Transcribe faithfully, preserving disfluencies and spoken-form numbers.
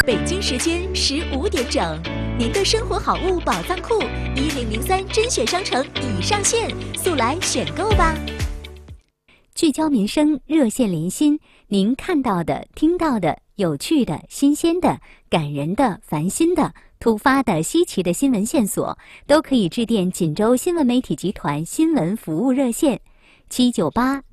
北京时间十五点整，您的生活好物宝藏库一零零三甄选商城已上线，速来选购吧！ 聚焦民生，热线连心，您看到的、听到的、有趣的、新鲜的、感人的、烦心的、突发的、稀奇的新闻线索，都可以致电锦州新闻媒体集团新闻服务热线七九八